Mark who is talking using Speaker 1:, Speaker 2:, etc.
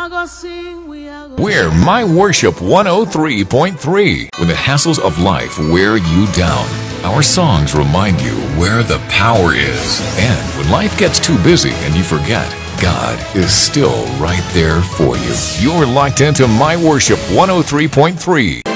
Speaker 1: We're My Worship 103.3. When the hassles of life wear you down, our songs remind you where the power is. And when life gets too busy and you forget, God is still right there for you. You're locked into My Worship 103.3.